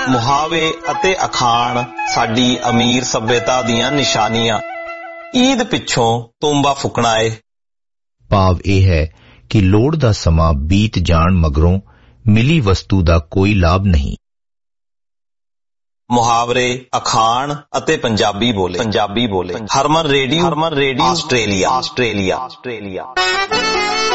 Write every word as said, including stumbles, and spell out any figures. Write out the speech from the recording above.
ਮੁਹਾਵੇ ਅਤੇ ਅਖਾਣ ਸਾਡੀ ਅਮੀਰ ਸੱਭਿਅਤਾ ਦੀਆਂ ਨਿਸ਼ਾਨੀਆਂ। ਈਦ ਪਿੱਛੋਂ ਤੂੰਬਾ ਫੁਕਣਾ ਏ। ਭਾਵ ਇਹ ਹੈ ਕਿ ਲੋੜ ਦਾ ਸਮਾਂ ਬੀਤ ਜਾਣ ਮਗਰੋਂ ਮਿਲੀ ਵਸਤੂ ਦਾ ਕੋਈ ਲਾਭ ਨਹੀਂ। ਮੁਹਾਵਰੇ, ਅਖਾਣ ਅਤੇ ਪੰਜਾਬੀ ਬੋਲੇ ਪੰਜਾਬੀ ਬੋਲੇ ਹਰਮਨ ਰੇਡੀਓ ਹਰਮਨ ਰੇਡੀਓ ਆਸਟ੍ਰੇਲੀਆ ਆਸਟ੍ਰੇਲੀਆ ਆਸਟ੍ਰੇਲੀਆ